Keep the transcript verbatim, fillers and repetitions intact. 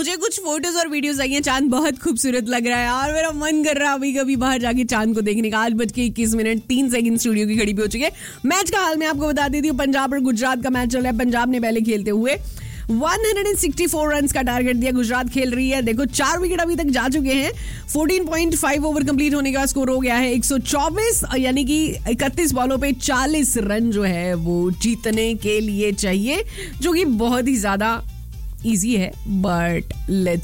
मुझे कुछ फोटोज और वीडियोस आई हैं, चांद बहुत खूबसूरत लग रहा है और मेरा मन कर रहा है अभी कभी बाहर जाके चांद को देखने का। आठ बज के इक्कीस मिनट तीन सेकंड स्टूडियो की घड़ी पे हो चुके हैं। मैच का हाल मैं आपको बता देती हूँ, पंजाब और गुजरात का मैच चल रहा है। पंजाब ने पहले खेलते हुए एक सौ चौंसठ रन्स का टारगेट दिया, गुजरात खेल रही है। देखो चार विकेट अभी तक जा चुके हैं। चौदह पॉइंट पाँच ओवर कंप्लीट होने का स्कोर हो गया है एक सौ चौबीस, यानी कि इकतीस बॉलों पे चालीस रन जो है वो जीतने के लिए चाहिए, जो कि बहुत ही ज्यादा इजी है। But let's